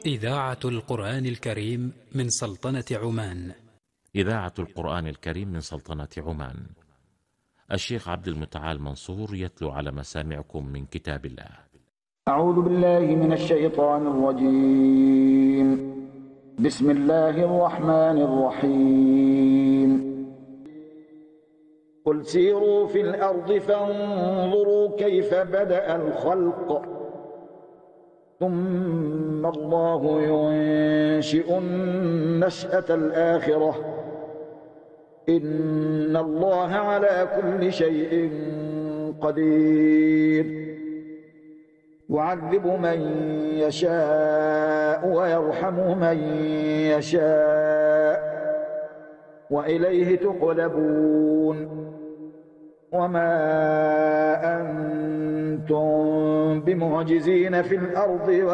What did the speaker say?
إذاعة القرآن الكريم من سلطنة عمان. إذاعة القرآن الكريم من سلطنة عمان. الشيخ عبد المتعال منصور يتلو على مسامعكم من كتاب الله. أعوذ بالله من الشيطان الرجيم. بسم الله الرحمن الرحيم. قل سيروا في الأرض فانظروا كيف بدأ الخلق ثم الله ينشئ النشأة الآخرة إن الله على كل شيء قدير. يعذب من يشاء ويرحم من يشاء وإليه تقلبون. وما أنتم بمعجزين في الأرض